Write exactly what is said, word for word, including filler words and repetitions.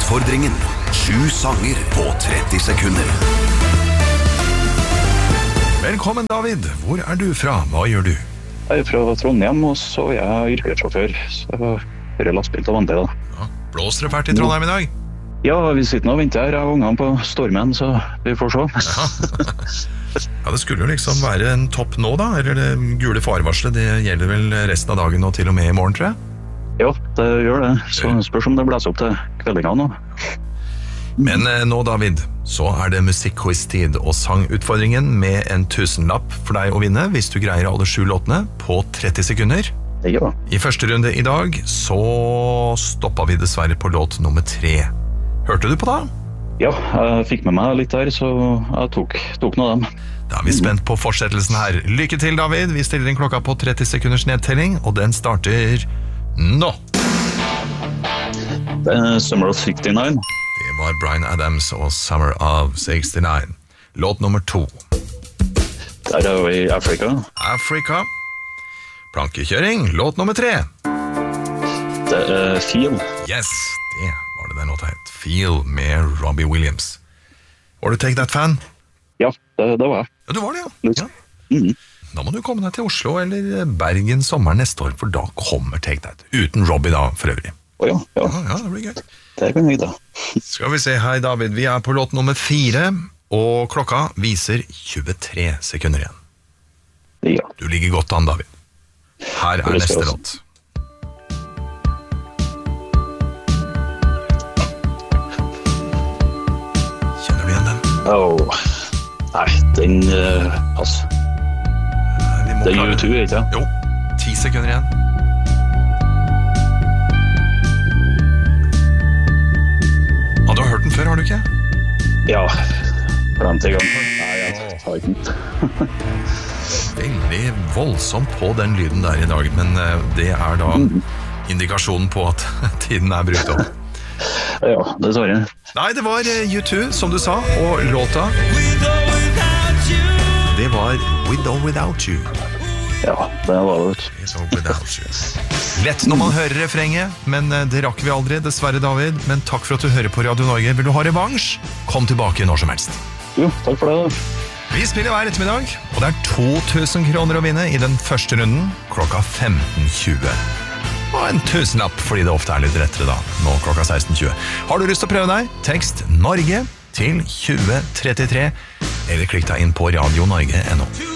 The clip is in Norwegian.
Sangutfordringen. Sju sanger på tretti sekunder. Velkommen, David. Hvor er du fra? Hva gjør du? Jeg er fra Trondheim, og så er jeg yrkessjåfør. Så jeg hører lastbil til vanlig da. Ja, blåser det fælt i Trondheim i dag? Ja, vi sitter nå og venter her av ungene på stormen, så vi får se. Ja. Ja, det skulle jo liksom være en topp nå da, eller det gule farvarslet, det gjelder vel resten av dagen og til og med i morgen, tror jeg? Ja, det gjør det. Så spørs om det blæser opp til kveldinga nå. Men eh, nå, David, så er det musikk-quiz-tid og sangutfordringen med en tusenlapp for deg å vinne hvis du greier alle sju låtene på tretti sekunder. Ja. I første runde i dag så stoppet vi dessverre på låt nummer tre. Hørte du på da? Ja, jeg fikk med meg litt der, så jeg tok, tok noe av dem. Da er vi spent på fortsettelsen her. Lykke til, David. Vi stiller inn klokka på tretti sekunders nedtelling, og den starter nå. Det er Summer of sekstini. Det var Bryan Adams og Summer of sekstini. Låt nummer to. Der er vi i Afrika. Afrika. Plankekjøring. Låt nummer tre. Det er Feel. Yes, det var det den låta het. Feel med Robbie Williams. Var du Take That-fan? Ja, det, det var jeg. Ja, du var det, ja. Litt. ja. Mhm. Da må du komme deg til Oslo eller Bergen sommeren neste år, for da kommer Take That. Uten Robbie da, for øvrig. Å ja, ja. Ja, ja, det blir gøy. Det kan jeg da. Skal vi se, hei David, vi er på låt nummer fire, og klokka viser tjuetre sekunder igjen. Ja. Du ligger godt an, David. Her er neste låt. Kjenner du igjen den? Åh, nei, den uh, pass. Vi må Det er klare- U to, ikke sant? Jo, ti sekunder igjen. Ja, du har hørt den før, har du ikke? Ja, glemt i gang. Nei, jeg tar ikke den. Veldig voldsomt på den lyden der i dag, men eh, det er da indikasjonen på at tiden er brukt opp. Ja, dessverre. Nei, det var eh, U to, som du sa, og låta det var With or Without You. Ja, det var det. With or Without You. Lett når man hører refrenget, men eh, det rakk vi aldri, dessverre, David. Men takk for at du hører på Radio Norge. Vil du ha revansj? Kom tilbake når som helst. Jo, takk for det da. Vi spiller hver ettermiddag, og det er to tusen kroner å vinne i den første runden, klokka femten tjue. Og en tusenlapp, fordi det ofte er litt rettere da, nå klokka seksten tjue. Har du lyst til å prøve deg? Tekst Norge til tjue trettitre, eller klikk deg inn på radio norge punktum no.